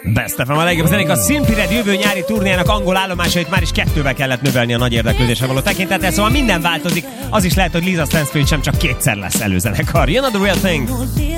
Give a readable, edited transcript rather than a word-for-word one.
Best FM a legjobb zenék. A Simply Red jövő nyári turnéjának angol állomásait már is 2-vel kellett növelni a nagy érdeklődésre való tekintettel, szóval minden változik. Az is lehet, hogy Lisa Stansfield sem csak 2-szer lesz előzenekar. Jön a The Real Thing.